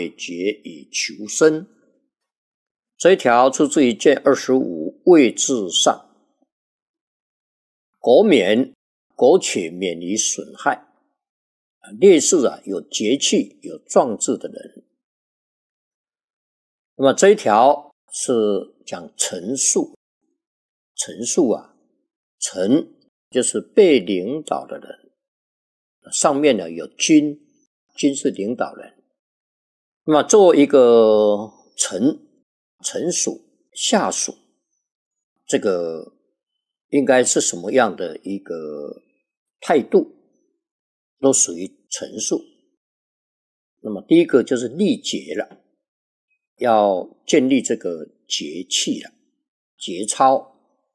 毁节以求生。这一条出自于卷25位置上。苟且免于损害，烈士有节气有壮志的人。那么这一条是讲陈述，陈就是被领导的人，上面呢有君是领导人。那么作为一个臣属下属，这个应该是什么样的一个态度，都属于陈述。那么第一个就是立节了，要建立这个节气了，节操。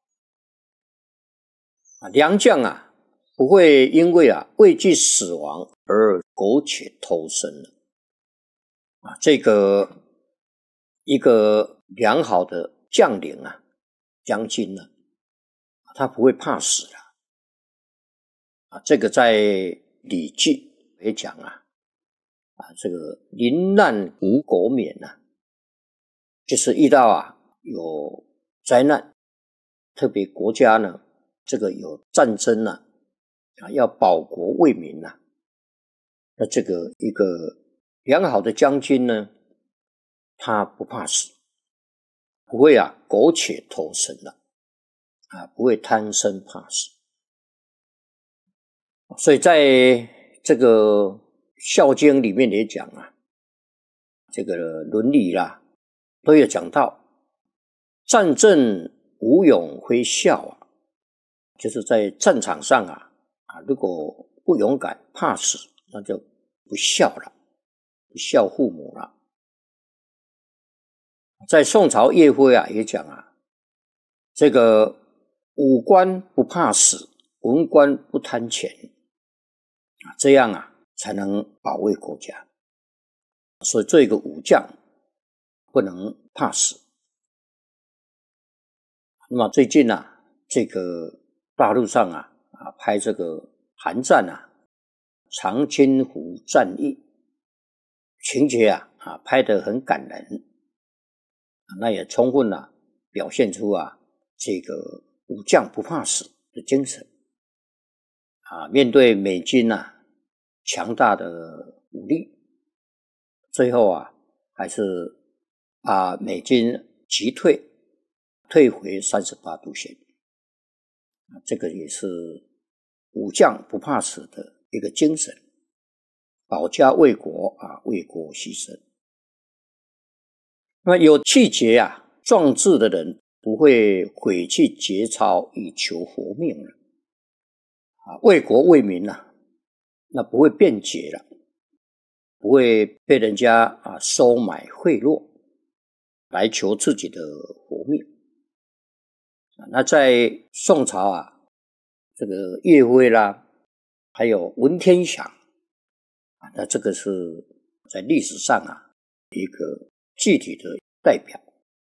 良将不会因为畏惧死亡而苟且偷生了。这个一个良好的将领将军他不会怕死了。这个在礼记也讲这个临难无苟免就是遇到有灾难，特别国家呢这个有战争要保国为民那这个一个良好的将军呢，他不怕死，不会苟且偷生了不会贪生怕死。所以在这个孝经里面也讲这个伦理都有讲到，战阵无勇非孝就是在战场上如果不勇敢怕死，那就不孝了，不孝父母了。在宋朝岳飞也讲这个武官不怕死，文官不贪钱这样才能保卫国家。所以做一个武将不能怕死。那么最近这个大陆上拍这个韩战长津湖战役，情节拍得很感人，那也充分表现出这个武将不怕死的精神面对美军强大的武力，最后还是把美军击退回38度线。这个也是武将不怕死的一个精神，保家卫国为国牺牲。那么有气节壮志的人不会毁弃节操以求活命了为国为民那不会变节了，不会被人家收买贿赂来求自己的活命。那在宋朝这个岳飞还有文天祥那这个是在历史上一个具体的代表。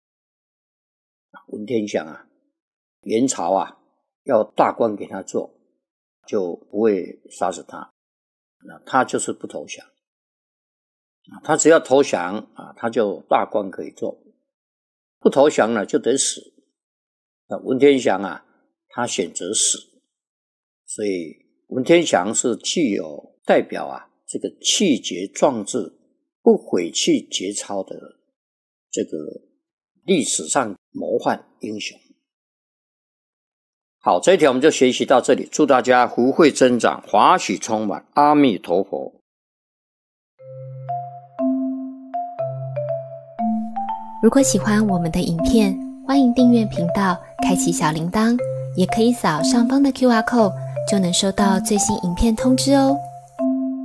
文天祥元朝要大官给他做，就不会杀死他，那他就是不投降他只要投降他就大官可以做，不投降呢就得死。那文天祥他选择死，所以文天祥是具有代表这个气节壮志不毁弃节操的这个历史上谋幻英雄。好，这一条我们就学习到这里，祝大家福慧增长，华喜充满，阿弥陀佛。 如果喜欢我们的影片，欢迎订阅频道，开启小铃铛，也可以扫上方的 QR code， 就能收到最新影片通知哦。